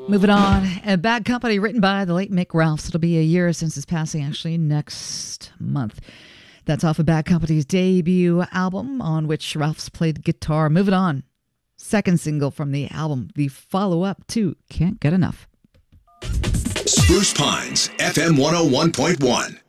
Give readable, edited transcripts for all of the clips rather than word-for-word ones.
Moving on, Bad Company, written by the late Mick Ralphs. It'll be a year since his passing, actually, next month. That's off of Bad Company's debut album, on which Ralphs played guitar. Moving on, second single from the album, the follow-up to Can't Get Enough. Spruce Pines, FM 101.1,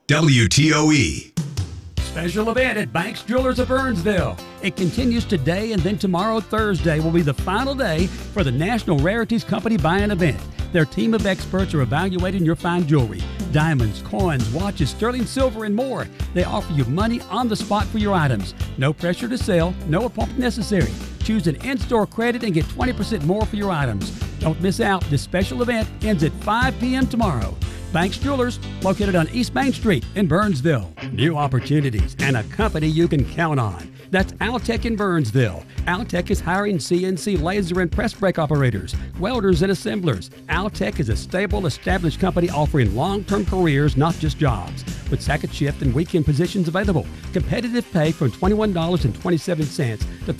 WTOE. Special event at Banks Jewelers of Burnsville. It continues today, and then tomorrow, Thursday, will be the final day for the National Rarities Company buy-in event. Their team of experts are evaluating your fine jewelry, diamonds, coins, watches, sterling silver, and more. They offer you money on the spot for your items. No pressure to sell, no appointment necessary. Choose an in-store credit and get 20% more for your items. Don't miss out. This special event ends at 5 p.m. tomorrow. Banks Jewelers, located on East Main Street in Burnsville. New opportunities and a company you can count on. That's Altec in Burnsville. Altec is hiring CNC laser and press brake operators, welders, and assemblers. Altec is a stable, established company offering long-term careers, not just jobs. With second shift and weekend positions available. Competitive pay from $21.27 to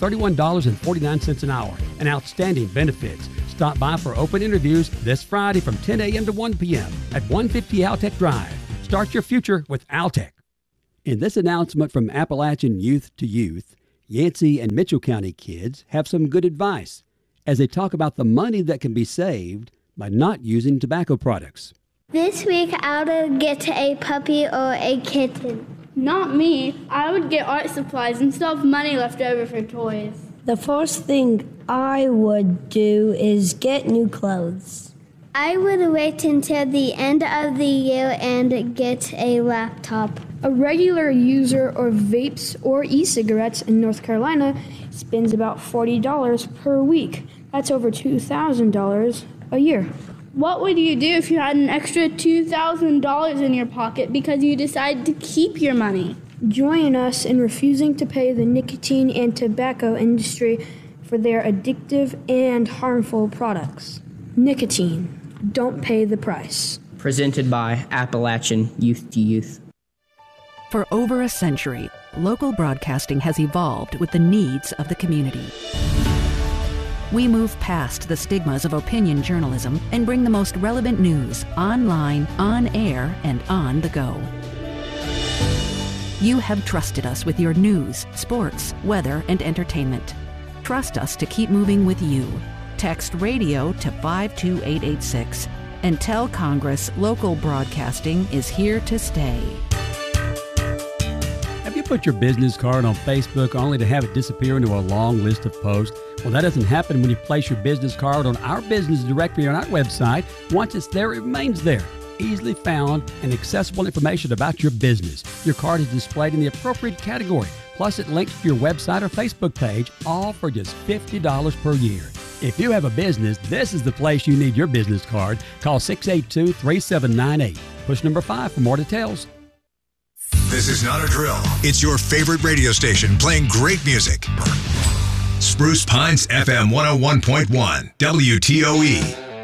$31.49 an hour. And outstanding benefits. Stop by for open interviews this Friday from 10 a.m. to 1 p.m. at 150 Altec Drive. Start your future with Altec. In this announcement from Appalachian Youth to Youth, Yancey and Mitchell County kids have some good advice as they talk about the money that can be saved by not using tobacco products. This week I would get a puppy or a kitten. Not me. I would get art supplies and still have money left over for toys. The first thing I would do is get new clothes. I would wait until the end of the year and get a laptop. A regular user of vapes or e-cigarettes in North Carolina spends about $40 per week. That's over $2,000 a year. What would you do if you had an extra $2,000 in your pocket because you decided to keep your money? Join us in refusing to pay the nicotine and tobacco industry for their addictive and harmful products. Nicotine. Don't pay the price. Presented by Appalachian Youth to Youth. For over a century, local broadcasting has evolved with the needs of the community. We move past the stigmas of opinion journalism and bring the most relevant news online, on air, and on the go. You have trusted us with your news, sports, weather, and entertainment. Trust us to keep moving with you. Text radio to 52886 and tell Congress local broadcasting is here to stay. Have you put your business card on Facebook only to have it disappear into a long list of posts? Well, that doesn't happen when you place your business card on our business directory on our website. Once it's there, it remains there. Easily found and accessible information about your business. Your card is displayed in the appropriate category. Plus, it links to your website or Facebook page, all for just $50 per year. If you have a business, this is the place you need your business card. Call 682-3798. Push number 5 for more details. This is not a drill. It's your favorite radio station playing great music. Spruce Pines FM 101.1, WTOE.